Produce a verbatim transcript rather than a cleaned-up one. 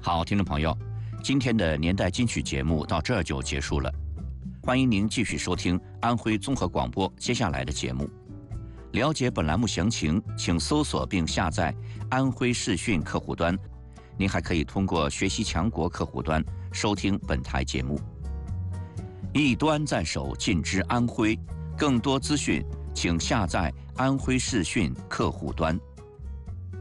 好，听众朋友，今天的年代金曲节目到这儿就结束了。欢迎您继续收听安徽综合广播接下来的节目。了解本栏目详情，请搜索并下载安徽视讯客户端。您还可以通过学习强国客户端收听本台节目。一端在手，尽知安徽。更多资讯，请下载安徽视讯客户端。